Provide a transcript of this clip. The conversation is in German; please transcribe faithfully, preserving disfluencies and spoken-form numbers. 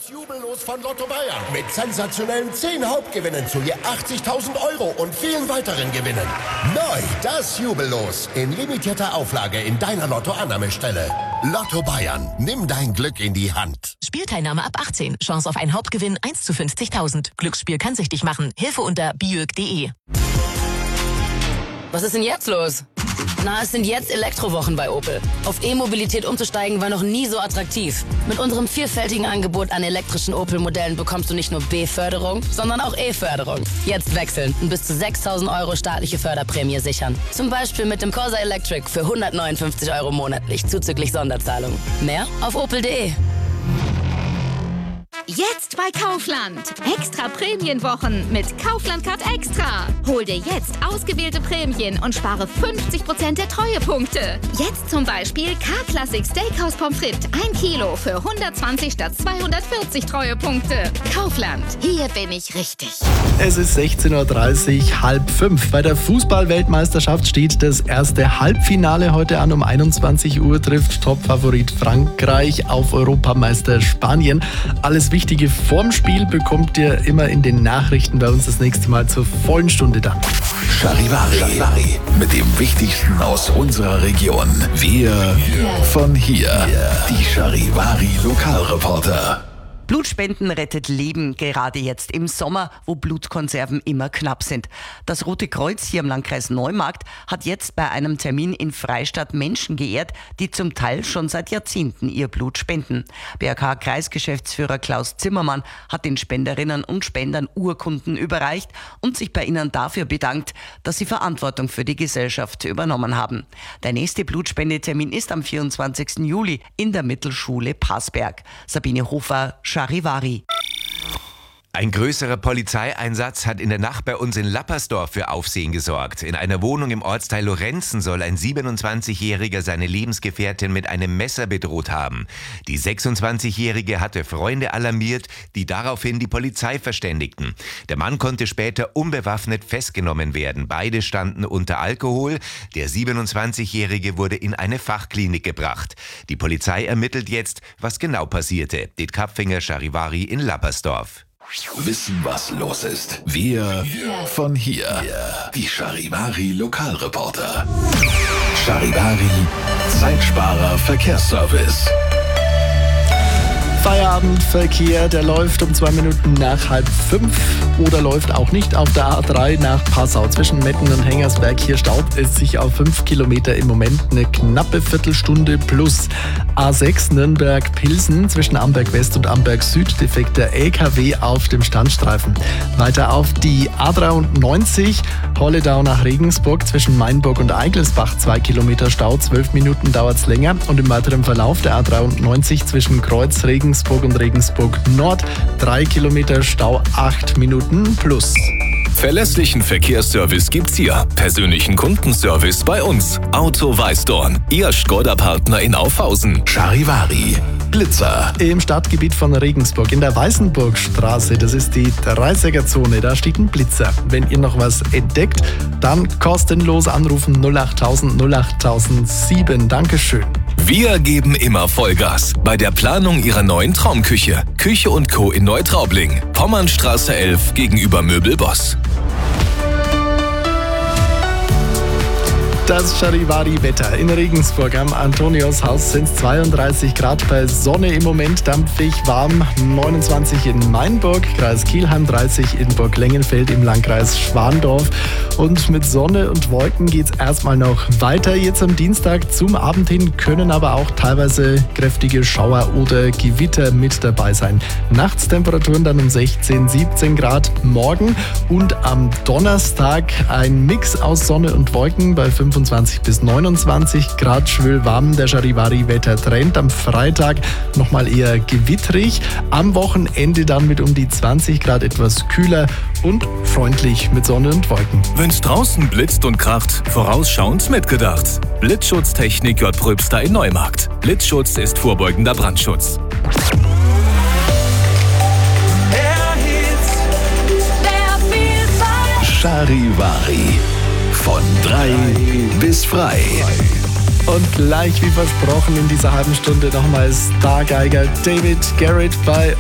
Das Jubellos von Lotto Bayern mit sensationellen zehn Hauptgewinnen zu je achtzigtausend Euro und vielen weiteren Gewinnen. Neu, das Jubellos in limitierter Auflage in deiner Lotto-Annahmestelle. Lotto Bayern, nimm dein Glück in die Hand. Spielteilnahme ab achtzehn. Chance auf einen Hauptgewinn eins zu fünfzigtausend. Glücksspiel kann süchtig machen. Hilfe unter biög punkt de. Was ist denn jetzt los? Na, es sind jetzt Elektrowochen bei Opel. Auf E-Mobilität umzusteigen war noch nie so attraktiv. Mit unserem vielfältigen Angebot an elektrischen Opel-Modellen bekommst du nicht nur B-Förderung, sondern auch E-Förderung. Jetzt wechseln und bis zu sechstausend Euro staatliche Förderprämie sichern. Zum Beispiel mit dem Corsa Electric für hundertneunundfünfzig Euro monatlich zuzüglich Sonderzahlung. Mehr auf opel punkt de. Jetzt bei Kaufland. Extra Prämienwochen mit Kaufland Card Extra. Hol dir jetzt ausgewählte Prämien und spare fünfzig Prozent der Treuepunkte. Jetzt zum Beispiel K-Classic Steakhouse Pommes frites ein Kilo für hundertzwanzig statt zweihundertvierzig Treuepunkte. Kaufland. Hier bin ich richtig. Es ist sechzehn Uhr dreißig, halb fünf. Bei der Fußball-Weltmeisterschaft steht das erste Halbfinale heute an. Um einundzwanzig Uhr trifft Topfavorit Frankreich auf Europameister Spanien. Alles Wichtige vorm Spiel bekommt ihr immer in den Nachrichten bei uns das nächste Mal zur vollen Stunde dann. Charivari, Charivari. Mit dem Wichtigsten aus unserer Region. Wir von hier. Die Charivari Lokalreporter. Blutspenden rettet Leben, gerade jetzt im Sommer, wo Blutkonserven immer knapp sind. Das Rote Kreuz hier im Landkreis Neumarkt hat jetzt bei einem Termin in Freistadt Menschen geehrt, die zum Teil schon seit Jahrzehnten ihr Blut spenden. B R K-Kreisgeschäftsführer Klaus Zimmermann hat den Spenderinnen und Spendern Urkunden überreicht und sich bei ihnen dafür bedankt, dass sie Verantwortung für die Gesellschaft übernommen haben. Der nächste Blutspendetermin ist am vierundzwanzigsten Juli in der Mittelschule Passberg. Sabine Hofer, Charivari. Ein größerer Polizeieinsatz hat in der Nacht bei uns in Lappersdorf für Aufsehen gesorgt. In einer Wohnung im Ortsteil Lorenzen soll ein siebenundzwanzigjähriger seine Lebensgefährtin mit einem Messer bedroht haben. Die sechsundzwanzigjährige hatte Freunde alarmiert, die daraufhin die Polizei verständigten. Der Mann konnte später unbewaffnet festgenommen werden. Beide standen unter Alkohol. Der siebenundzwanzigjährige wurde in eine Fachklinik gebracht. Die Polizei ermittelt jetzt, was genau passierte. Det Kapfinger Charivari in Lappersdorf. Wissen, was los ist. Wir von hier. Die Charivari Lokalreporter. Charivari Zeitsparer Verkehrsservice. Feierabendverkehr, der läuft um zwei Minuten nach halb fünf oder läuft auch nicht auf der A drei nach Passau. Zwischen Metten und Hengersberg hier staut es sich auf fünf Kilometer im Moment eine knappe Viertelstunde plus. A sechs Nürnberg-Pilsen zwischen Amberg West und Amberg Süd defekter L K W auf dem Standstreifen. Weiter auf die A dreiundneunzig Holledau nach Regensburg zwischen Mainburg und Eigelsbach zwei Kilometer Stau, zwölf Minuten dauert's länger und im weiteren Verlauf der A dreiundneunzig zwischen Kreuz Regensburg und Regensburg Nord drei Kilometer Stau, acht Minuten plus. Verlässlichen Verkehrsservice gibt's hier. Persönlichen Kundenservice bei uns. Auto Weißdorn, Ihr Skoda-Partner in Aufhausen. Charivari Blitzer. Im Stadtgebiet von Regensburg in der Weißenburgstraße, das ist die dreißiger-Zone, da steht ein Blitzer. Wenn ihr noch was entdeckt, dann kostenlos anrufen null achttausend null achttausendsieben. Dankeschön. Wir geben immer Vollgas bei der Planung Ihrer neuen Traumküche. Küche und Co. in Neutraubling. Pommernstraße elf gegenüber Möbelboss. Das Charivari-Wetter in Regensburg am Antoniushaus sind es zweiunddreißig Grad bei Sonne im Moment, dampfig warm, neunundzwanzig in Mainburg, Kreis Kielheim, dreißig in Burglengenfeld im Landkreis Schwandorf. Und mit Sonne und Wolken geht es erstmal noch weiter. Jetzt am Dienstag zum Abend hin können aber auch teilweise kräftige Schauer oder Gewitter mit dabei sein. Nachtstemperaturen dann um sechzehn, siebzehn Grad morgen und am Donnerstag ein Mix aus Sonne und Wolken bei fünfundzwanzig bis neunundzwanzig Grad schwül warm. Der Charivari-Wettertrend am Freitag nochmal eher gewittrig. Am Wochenende dann mit um die zwanzig Grad etwas kühler und freundlich mit Sonne und Wolken. Wenn's draußen blitzt und kracht, vorausschauend mitgedacht. Blitzschutztechnik J. Pröbster in Neumarkt. Blitzschutz ist vorbeugender Brandschutz. Charivari. Von drei bis frei. Und gleich wie versprochen in dieser halben Stunde nochmal Stargeiger David Garrett bei